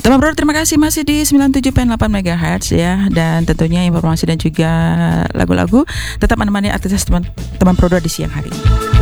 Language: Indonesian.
Teman Pro, terima kasih masih di 97,8 MHz ya. Dan tentunya informasi dan juga lagu-lagu tetap menemani aktivitas teman Pro di siang hari.